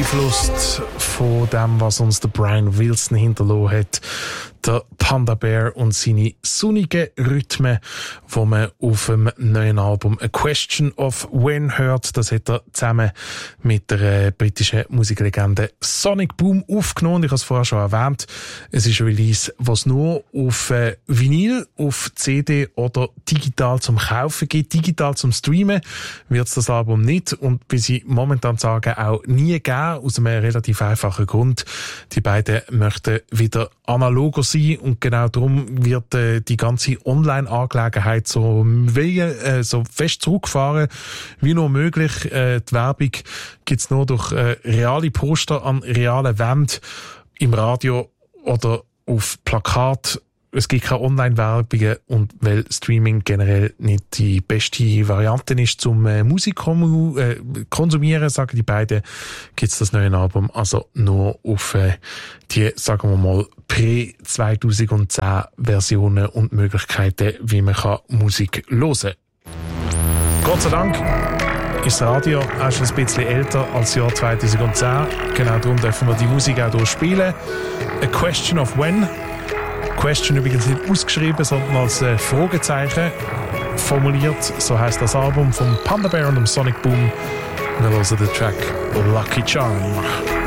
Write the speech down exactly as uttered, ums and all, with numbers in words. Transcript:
beeinflusst von dem, was uns der Brian Wilson hinterlassen hat. Der Panda Bear und seine sonnigen Rhythmen, die man auf dem neuen Album A Question of When hört. Das hat er zusammen mit der äh, britischen Musiklegende Sonic Boom aufgenommen. Ich habe es vorher schon erwähnt. Es ist ein Release, was nur auf äh, Vinyl, auf C D oder digital zum Kaufen gibt. Digital zum Streamen wird es das Album nicht und wie sie momentan sagen, auch nie geben, aus einem relativ einfachen Grund. Die beiden möchten wieder analoger sein und genau darum wird äh, die ganze Online-Angelegenheit so, wie, äh, so fest zurückgefahren wie nur möglich. Äh, die Werbung gibt's nur durch äh, reale Poster an realen Wänden im Radio oder auf Plakat. Es gibt keine Online-Werbungen und weil Streaming generell nicht die beste Variante ist zum äh, Musik kom- äh, konsumieren, sagen die beiden, gibt es das neue Album also nur auf äh, die, sagen wir mal, Prä-zwanzig zehn Versionen und Möglichkeiten, wie man kann Musik hören kann. Gott sei Dank ist das Radio auch schon ein bisschen älter als das Jahr zwanzig zehn. Genau darum dürfen wir die Musik auch durchspielen. A Question of When. Question übrigens nicht ausgeschrieben, sondern als äh, Fragezeichen formuliert. So heisst das Album von Panda Bear und dem Sonic Boom. Wir hören den Track Lucky Charm.